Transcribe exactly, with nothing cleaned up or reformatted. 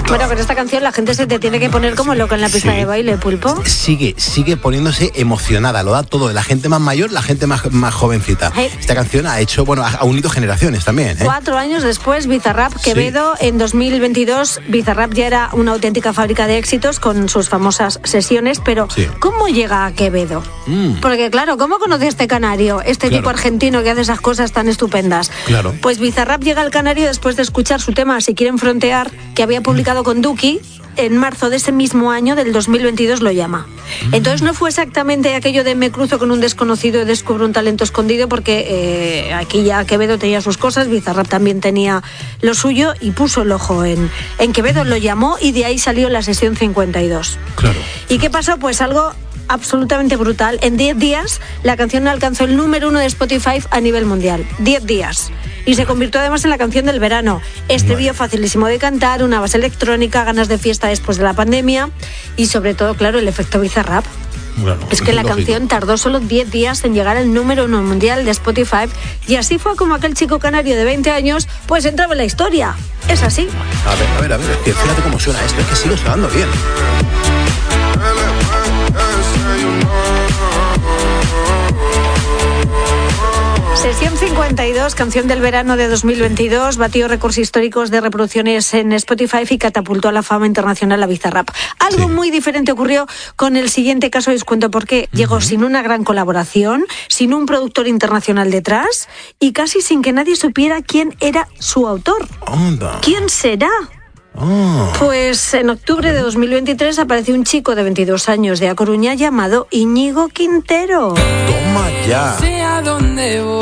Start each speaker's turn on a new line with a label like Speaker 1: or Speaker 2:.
Speaker 1: Bueno, con esta canción la gente se te tiene que poner como loca en la pista sí. de baile, Pulpo.
Speaker 2: Sigue, sigue poniéndose emocionada, lo da todo, la gente más mayor, la gente más, más jovencita. Hey. Esta canción ha hecho, bueno, ha unido generaciones también. ¿eh?
Speaker 1: Cuatro años después, Bizarrap, Quevedo, sí. en dos mil veintidós, Bizarrap ya era una auténtica fábrica de éxitos con sus famosas sesiones, pero sí. ¿cómo llega a Quevedo? Mm. Porque claro, ¿cómo conoce a este canario, este claro. tipo argentino que hace esas cosas tan estupendas?
Speaker 2: Claro.
Speaker 1: Pues Bizarrap llega al canario después de escuchar su tema Si quieren frontear, que había publicado con Duki. En marzo de ese mismo año, del dos mil veintidós, lo llama. Entonces no fue exactamente aquello de me cruzo con un desconocido y descubro un talento escondido, porque eh, aquí ya Quevedo tenía sus cosas, Bizarrap también tenía lo suyo y puso el ojo en, en Quevedo, lo llamó y de ahí salió la sesión cincuenta y dos.
Speaker 2: Claro.
Speaker 1: ¿Y qué pasó? Pues algo absolutamente brutal. En diez días la canción alcanzó el número uno de Spotify a nivel mundial. diez días. Y se convirtió además en la canción del verano. Estribillo facilísimo de cantar, una base electrónica, ganas de fiesta después de la pandemia y sobre todo, claro, el efecto Bizarrap.
Speaker 2: Bueno,
Speaker 1: es que la lógico. canción tardó solo diez días en llegar al número uno mundial de Spotify y así fue como aquel chico canario de veinte años pues entraba en la historia. Es así.
Speaker 2: A ver, a ver, a ver, es que fíjate cómo suena esto, es que sigue sonando bien.
Speaker 1: Sesión cincuenta y dos, canción del verano de dos mil veintidós, batió récords históricos de reproducciones en Spotify y catapultó a la fama internacional a Bizarrap. Algo sí. muy diferente ocurrió con el siguiente caso, y os cuento por qué. Llegó uh-huh. sin una gran colaboración, sin un productor internacional detrás y casi sin que nadie supiera quién era su autor.
Speaker 2: Onda.
Speaker 1: ¿Quién será?
Speaker 2: Oh.
Speaker 1: Pues en octubre de dos mil veintitrés apareció un chico de veintidós años de A Coruña llamado Íñigo Quintero.
Speaker 2: Toma ya.
Speaker 3: Sé a dónde voy.